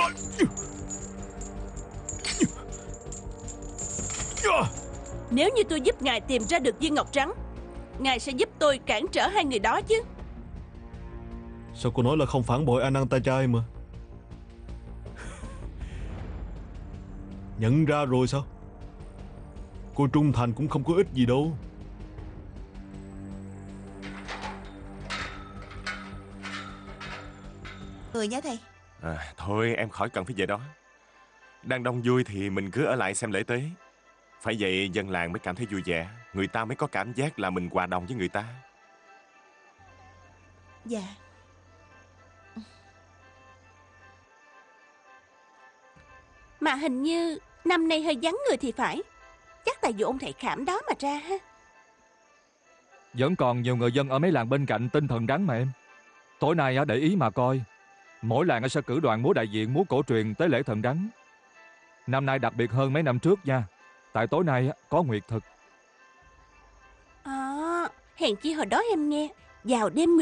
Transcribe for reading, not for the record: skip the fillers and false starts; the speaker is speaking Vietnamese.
Nếu như tôi giúp ngài tìm ra được viên ngọc trắng, ngài sẽ giúp tôi cản trở hai người đó chứ? Sao cô nói là không phản bội Anantachai mà? Nhận ra rồi sao? Cô trung thành cũng không có ích gì đâu. Người nhá thầy. Thôi em khỏi cần phải về đó. Đang đông vui thì mình cứ ở lại xem lễ tế. Phải vậy dân làng mới cảm thấy vui vẻ. Người ta mới có cảm giác là mình hòa đồng với người ta. Dạ. Mà hình như năm nay hơi vắng người thì phải. Chắc tại vụ ông thầy khảm đó mà ra ha. Vẫn còn nhiều người dân ở mấy làng bên cạnh tin thần rắn mà em. Tối nay để ý mà coi. Mỗi làng sẽ cử đoàn múa đại diện múa cổ truyền tới lễ thần rắn. Năm nay đặc biệt hơn mấy năm trước nha. Tại tối nay có nguyệt thực. Hèn chi hồi đó em nghe vào đêm